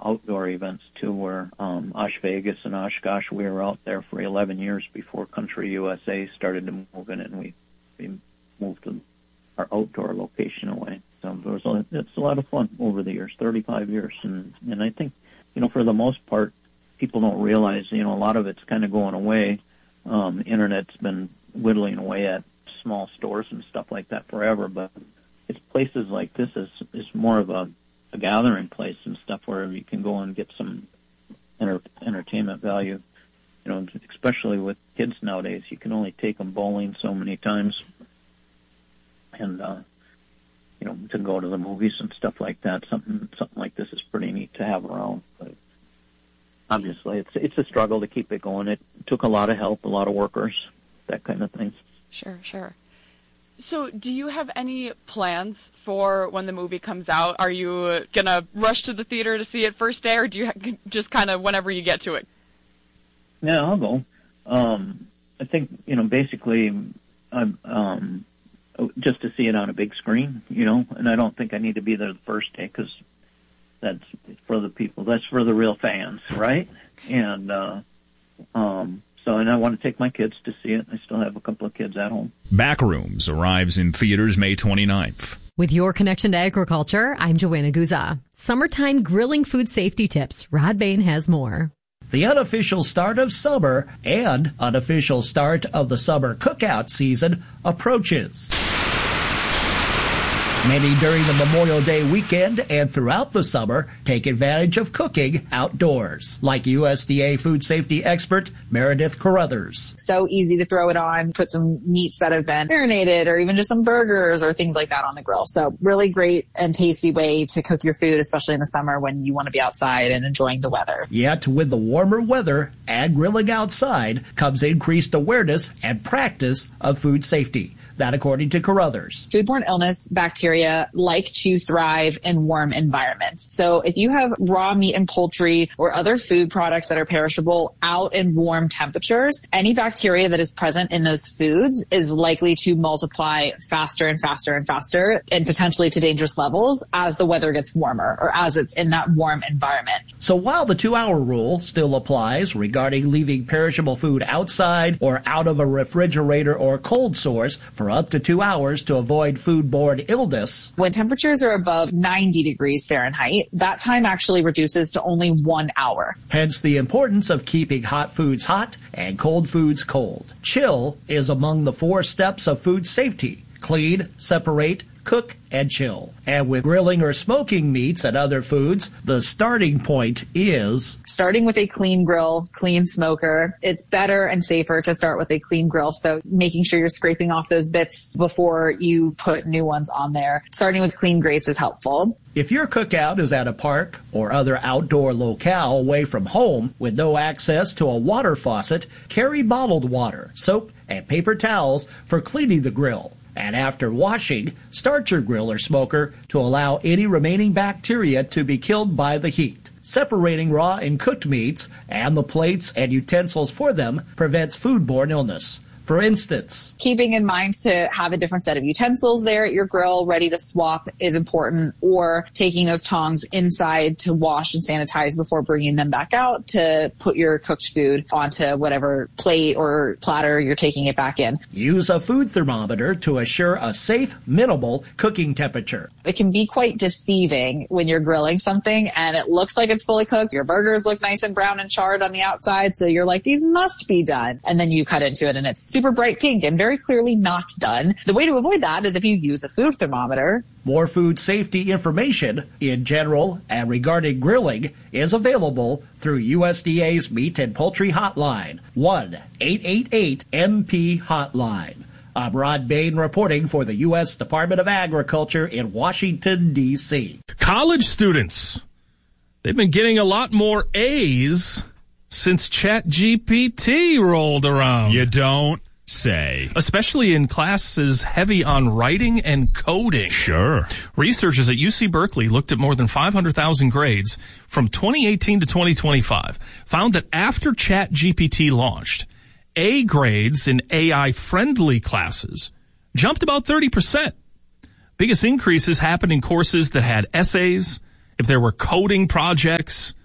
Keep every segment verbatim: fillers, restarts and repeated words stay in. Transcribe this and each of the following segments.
outdoor events too, where um, Osh Vegas and Oshkosh, we were out there for eleven years before Country U S A started to move in, and we, we moved to our outdoor location away. So it was a, it's a lot of fun over the years, thirty-five years, and and I think, you know, for the most part, people don't realize, you know, a lot of it's kind of going away. Um, internet's been whittling away at small stores and stuff like that forever, but it's places like this is is more of a, a gathering place and stuff where you can go and get some enter, entertainment value. You know, especially with kids nowadays, you can only take them bowling so many times, and uh, you know, to go to the movies and stuff like that. Something something like this is pretty neat to have around. But obviously, it's it's a struggle to keep it going. It took a lot of help, a lot of workers, that kind of thing. Sure, sure. So do you have any plans for when the movie comes out? Are you going to rush to the theater to see it first day, or do you ha- just kind of whenever you get to it? Yeah, I'll go. Um, I think, you know, basically, I'm, um, just to see it on a big screen, you know, and I don't think I need to be there the first day because that's for the people. That's for the real fans, right? And, uh, um, so, and I want to take my kids to see it. I still have a couple of kids at home. Backrooms arrives in theaters May twenty-ninth. With your connection to agriculture, I'm Joanna Guza. Summertime grilling food safety tips. Rod Bain has more. The unofficial start of summer and unofficial start of the summer cookout season approaches. Many during the Memorial Day weekend and throughout the summer take advantage of cooking outdoors, like U S D A food safety expert Meredith Carruthers. So easy to throw it on, put some meats that have been marinated or even just some burgers or things like that on the grill. So really great and tasty way to cook your food, especially in the summer when you want to be outside and enjoying the weather. Yet with the warmer weather and grilling outside comes increased awareness and practice of food safety. That according to Carruthers. Foodborne illness bacteria like to thrive in warm environments. So if you have raw meat and poultry or other food products that are perishable out in warm temperatures, any bacteria that is present in those foods is likely to multiply faster and faster and faster and potentially to dangerous levels as the weather gets warmer or as it's in that warm environment. So while the two-hour rule still applies regarding leaving perishable food outside or out of a refrigerator or cold source for up to two hours to avoid foodborne illness. When temperatures are above ninety degrees Fahrenheit, that time actually reduces to only one hour. Hence the importance of keeping hot foods hot and cold foods cold. Chill is among the four steps of food safety. Clean, separate, cook, and chill. And with grilling or smoking meats and other foods, the starting point is... starting with a clean grill, clean smoker. It's better and safer to start with a clean grill, so making sure you're scraping off those bits before you put new ones on there. Starting with clean grates is helpful. If your cookout is at a park or other outdoor locale away from home with no access to a water faucet, carry bottled water, soap, and paper towels for cleaning the grill. And after washing, start your grill or smoker to allow any remaining bacteria to be killed by the heat. Separating raw and cooked meats and the plates and utensils for them prevents foodborne illness. For instance, keeping in mind to have a different set of utensils there at your grill ready to swap is important, or taking those tongs inside to wash and sanitize before bringing them back out to put your cooked food onto whatever plate or platter you're taking it back in. Use a food thermometer to assure a safe, minimal cooking temperature. It can be quite deceiving when you're grilling something and it looks like it's fully cooked. Your burgers look nice and brown and charred on the outside, so you're like, these must be done. And then you cut into it and it's super bright pink and very clearly not done. The way to avoid that is if you use a food thermometer. More food safety information in general and regarding grilling is available through U S D A's Meat and Poultry Hotline, one eight eight eight M P Hotline. I'm Rod Bain reporting for the U S Department of Agriculture in Washington, D C College students, they've been getting a lot more A's since ChatGPT rolled around. You don't say. Especially in classes heavy on writing and coding. Sure. Researchers at U C Berkeley looked at more than five hundred thousand grades from twenty eighteen to twenty twenty-five, found that after ChatGPT launched, A grades in A I-friendly classes jumped about thirty percent. Biggest increases happened in courses that had essays, if there were coding projects,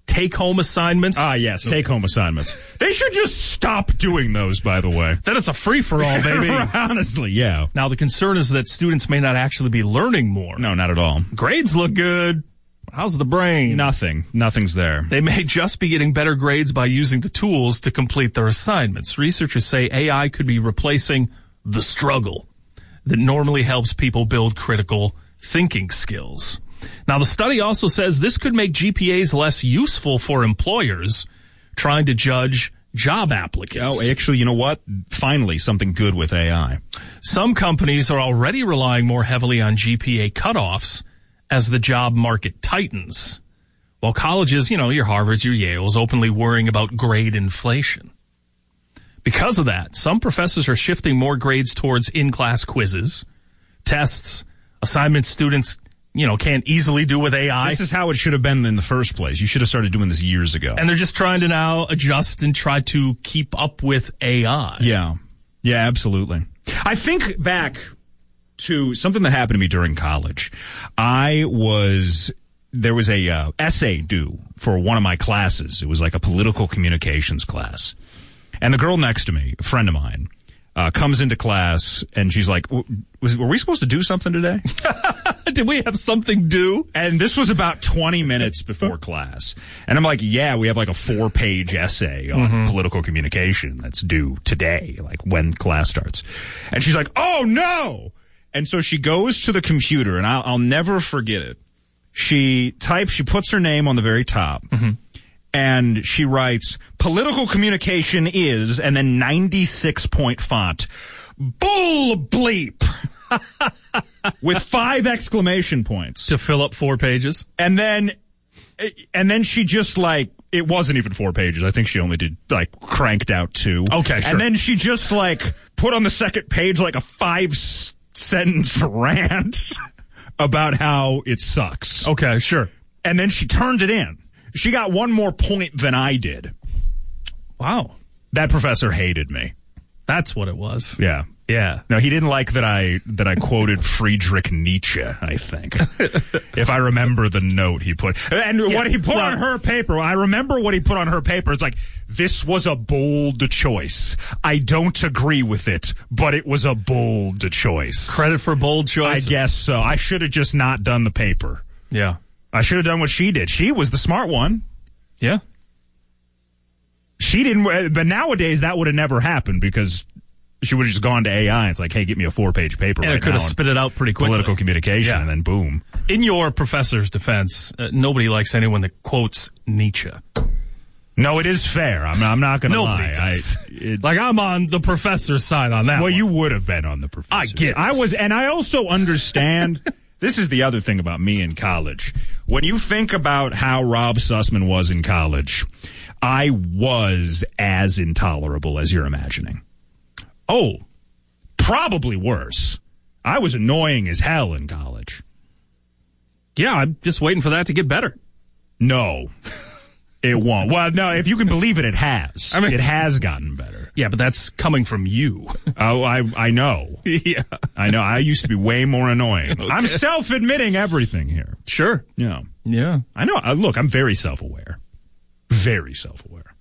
take-home assignments. Ah, yes, take-home assignments. They should just stop doing those, by the way. Then it's a free-for-all, baby. Honestly, yeah. Now, the concern is that students may not actually be learning more. No, not at all. Grades look good. How's the brain? Nothing. Nothing's there. They may just be getting better grades by using the tools to complete their assignments. Researchers say A I could be replacing the struggle that normally helps people build critical thinking skills. Now, the study also says this could make G P As less useful for employers trying to judge job applicants. Oh, actually, you know what? Finally, something good with A I. Some companies are already relying more heavily on G P A cutoffs as the job market tightens, while colleges, you know, your Harvards, your Yales, openly worrying about grade inflation. Because of that, some professors are shifting more grades towards in-class quizzes, tests, assignments students, you know, can't easily do with A I. This is how it should have been in the first place. You should have started doing this years ago. And they're just trying to now adjust and try to keep up with A I. Yeah. Yeah, absolutely. I think back to something that happened to me during college. I was, there was a uh, essay due for one of my classes. It was like a political communications class. And the girl next to me, a friend of mine, uh, comes into class and she's like, was, were we supposed to do something today? Did we have something due? And this was about twenty minutes before class. And I'm like, yeah, we have like a four page essay on mm-hmm. political communication that's due today, like when class starts. And she's like, oh no! And so she goes to the computer, and I'll, I'll never forget it. She types, she puts her name on the very top, mm-hmm. and she writes, political communication is, and then ninety-six point font, bull bleep, with five exclamation points. To fill up four pages. And then, and then she just like, it wasn't even four pages. I think she only did, like, cranked out two. Okay, sure. And then she just, like, put on the second page, like, a five sentence rant about how it sucks. Okay, sure. And then she turned it in. She got one more point than I did. Wow. That professor hated me. That's what it was. Yeah. Yeah. No, he didn't like that I that I quoted Friedrich Nietzsche, I think. If I remember the note he put. And yeah, what he put well, on her paper, I remember what he put on her paper. It's like, this was a bold choice. I don't agree with it, but it was a bold choice. Credit for bold choices. I guess so. I should have just not done the paper. Yeah. I should have done what she did. She was the smart one. Yeah. She didn't, but nowadays that would have never happened because she would have just gone to A I. It's like, hey, get me a four-page paper and right it could now have spit it out pretty quickly. Political communication, yeah. And then boom. In your professor's defense, uh, nobody likes anyone that quotes Nietzsche. No, it is fair. I'm, I'm not going to lie. Does. I, it, like, I'm on the professor's side on that Well, one. you would have been on the professor's I get it. I was, and I also understand... This is the other thing about me in college. When you think about how Rob Sussman was in college, I was as intolerable as you're imagining. Oh, probably worse. I was annoying as hell in college. Yeah, I'm just waiting for that to get better. No, it won't. Well, no, if you can believe it, it has. I mean, it has gotten better. Yeah, but that's coming from you. Oh, I I know. Yeah. I know. I used to be way more annoying. Okay. I'm self-admitting everything here. Sure. Yeah. Yeah. I know. Uh, look, I'm very self-aware. Very self-aware.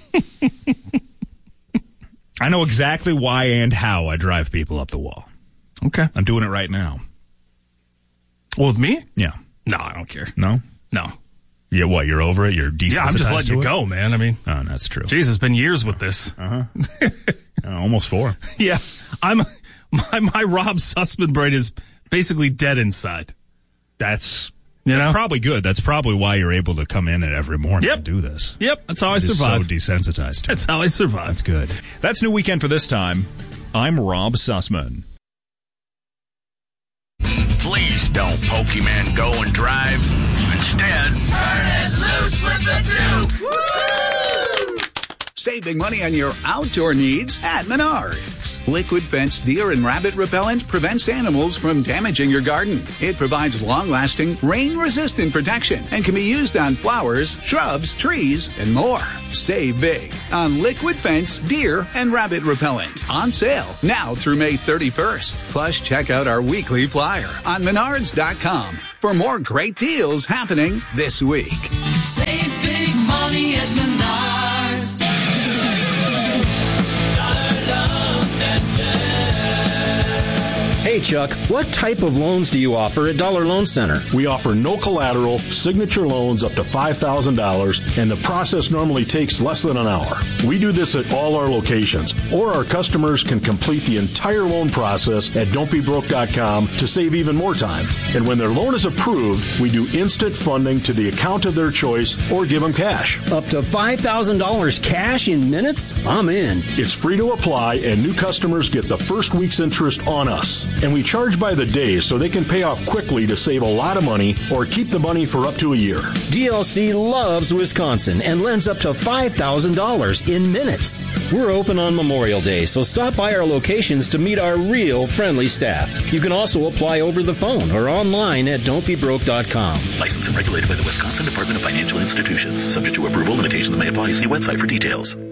I know exactly why and how I drive people up the wall. Okay. I'm doing it right now. Well, with me? Yeah. No, I don't care. No? No. Yeah, what, you're over it? You're desensitized Yeah, I'm just letting you it? go, man. I mean... Oh, that's true. Jeez, it's been years with this. Uh-huh. uh, almost four. Yeah. I'm... My, my Rob Sussman brain is basically dead inside. That's... You That's know? probably good. That's probably why you're able to come in it every morning yep. and do this. Yep, that's how I It survive. Is so desensitized to That's it. how I survive. That's good. That's New Weekend for this time. I'm Rob Sussman. Please don't Pokemon go and drive. Instead, turn it loose with the Duke. Woo! Saving money on your outdoor needs at Menards. Liquid Fence Deer and Rabbit Repellent prevents animals from damaging your garden. It provides long-lasting, rain-resistant protection and can be used on flowers, shrubs, trees, and more. Save big on Liquid Fence Deer and Rabbit Repellent. On sale now through May thirty-first. Plus, check out our weekly flyer on menards dot com for more great deals happening this week. Save big money Hey, Chuck, what type of loans do you offer at Dollar Loan Center? We offer no collateral, signature loans up to five thousand dollars, and the process normally takes less than an hour. We do this at all our locations, or our customers can complete the entire loan process at don't be broke dot com to save even more time. And when their loan is approved, we do instant funding to the account of their choice or give them cash. Up to five thousand dollars cash in minutes? I'm in. It's free to apply, and new customers get the first week's interest on us. And we charge by the day so they can pay off quickly to save a lot of money or keep the money for up to a year. D L C loves Wisconsin and lends up to five thousand dollars in minutes. We're open on Memorial Day, so stop by our locations to meet our real friendly staff. You can also apply over the phone or online at don't be broke dot com. Licensed and regulated by the Wisconsin Department of Financial Institutions. Subject to approval, limitations may apply. See website for details.